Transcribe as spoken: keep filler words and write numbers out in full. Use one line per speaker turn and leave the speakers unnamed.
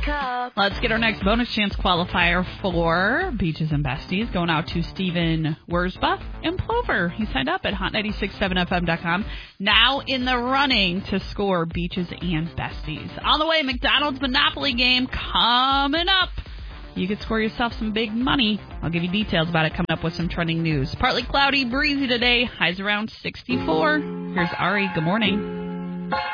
wake up.
Let's get our next bonus chance qualifier for Beaches and Besties. Going out to Steven Wurzba in Plover. He signed up at hot nine six seven f m dot com. Now in the running to score Beaches and Besties. On the way, McDonald's Monopoly game coming up. You could score yourself some big money. I'll give you details about it coming up with some trending news. Partly cloudy, breezy today. Highs around sixty-four. Here's Ari. Good morning.